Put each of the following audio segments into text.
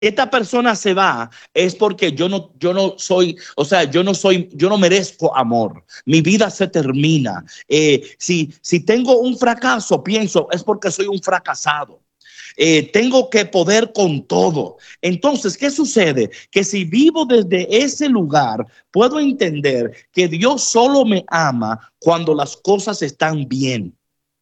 esta persona se va es porque yo no soy, o sea, yo no merezco amor. Mi vida se termina. Si tengo un fracaso, pienso, es porque soy un fracasado. Tengo que poder con todo. Entonces, ¿qué sucede? Que si vivo desde ese lugar, puedo entender que Dios solo me ama cuando las cosas están bien.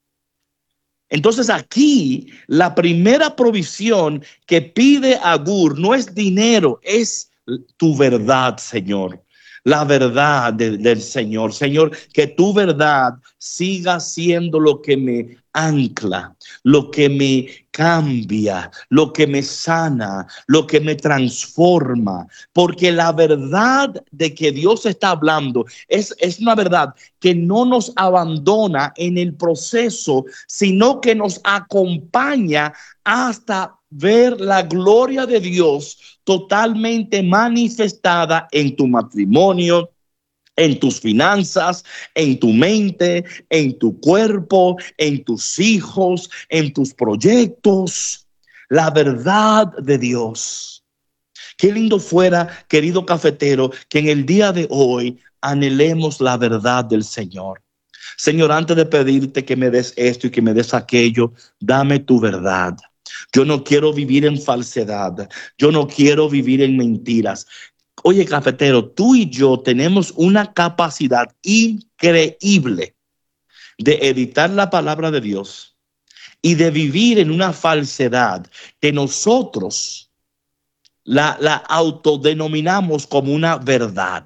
Entonces aquí la primera provisión que pide Agur no es dinero, es tu verdad, Señor. La verdad del Señor. Señor, que tu verdad siga siendo lo que me ancla, lo que me cambia, lo que me sana, lo que me transforma. Porque la verdad de que Dios está hablando es una verdad que no nos abandona en el proceso, sino que nos acompaña hasta ver la gloria de Dios totalmente manifestada en tu matrimonio, en tus finanzas, en tu mente, en tu cuerpo, en tus hijos, en tus proyectos. La verdad de Dios. Qué lindo fuera, querido cafetero, que en el día de hoy anhelemos la verdad del Señor. Señor, antes de pedirte que me des esto y que me des aquello, dame tu verdad. Yo no quiero vivir en falsedad. Yo no quiero vivir en mentiras. Oye, cafetero, tú y yo tenemos una capacidad increíble de editar la palabra de Dios y de vivir en una falsedad que nosotros la autodenominamos como una verdad.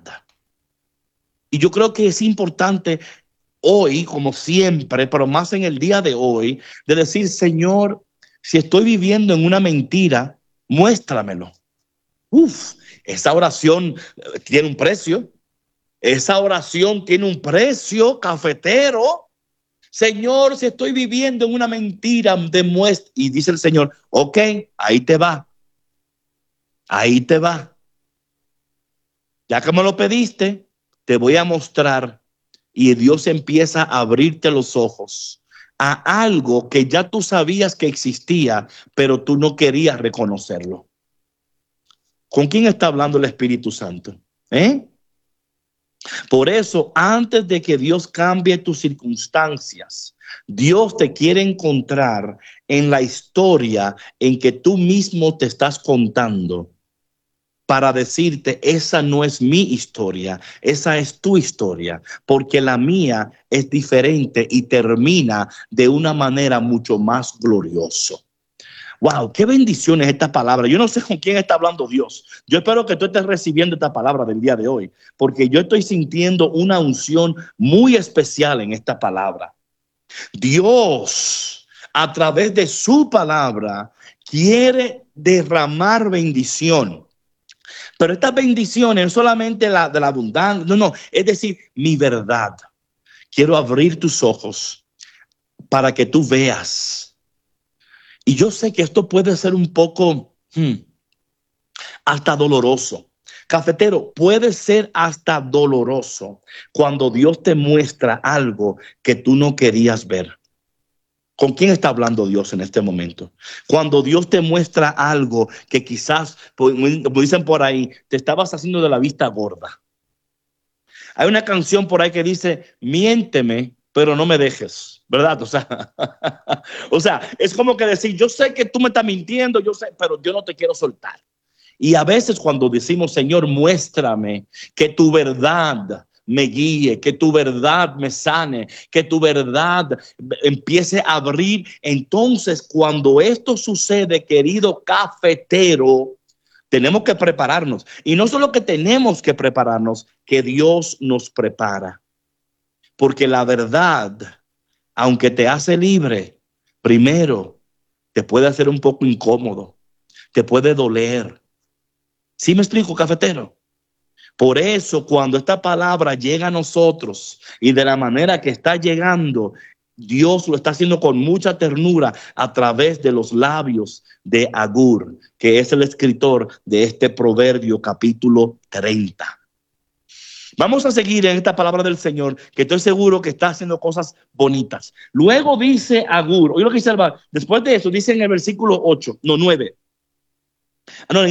Y yo creo que es importante hoy, como siempre, pero más en el día de hoy, de decir, Señor, si estoy viviendo en una mentira, muéstramelo. Uf, esa oración tiene un precio. Esa oración tiene un precio, cafetero. Señor, si estoy viviendo en una mentira, demuestra. Y dice el Señor, ok, ahí te va. Ahí te va. Ya que me lo pediste, te voy a mostrar. Y Dios empieza a abrirte los ojos a algo que ya tú sabías que existía, pero tú no querías reconocerlo. ¿Con quién está hablando el Espíritu Santo? Por eso, antes de que Dios cambie tus circunstancias, Dios te quiere encontrar en la historia en que tú mismo te estás contando para decirte, esa no es mi historia, esa es tu historia, porque la mía es diferente y termina de una manera mucho más gloriosa. Wow, qué bendición es esta palabra. Yo no sé con quién está hablando Dios. Yo espero que tú estés recibiendo esta palabra del día de hoy, porque yo estoy sintiendo una unción muy especial en esta palabra. Dios, a través de su palabra, quiere derramar bendición. Pero estas bendiciones no solamente la de la abundancia, no, es decir, mi verdad. Quiero abrir tus ojos para que tú veas. Y yo sé que esto puede ser un poco hasta doloroso. Cafetero, puede ser hasta doloroso cuando Dios te muestra algo que tú no querías ver. ¿Con quién está hablando Dios en este momento? Cuando Dios te muestra algo que quizás, como dicen por ahí, te estabas haciendo de la vista gorda. Hay una canción por ahí que dice, miénteme, pero no me dejes, ¿verdad? O sea, es como que decir, yo sé que tú me estás mintiendo, yo sé, pero yo no te quiero soltar. Y a veces cuando decimos, Señor, muéstrame que tu verdad me guíe, que tu verdad me sane, que tu verdad empiece a abrir. Entonces, cuando esto sucede, querido cafetero, tenemos que prepararnos. Y no solo que tenemos que prepararnos, que Dios nos prepara. Porque la verdad, aunque te hace libre, primero te puede hacer un poco incómodo, te puede doler. ¿Sí me explico, cafetero? Por eso, cuando esta palabra llega a nosotros y de la manera que está llegando, Dios lo está haciendo con mucha ternura a través de los labios de Agur, que es el escritor de este proverbio capítulo 30. Vamos a seguir en esta palabra del Señor, que estoy seguro que está haciendo cosas bonitas. Luego dice Agur, oye lo que dice, después de eso dice en el versículo 9. No,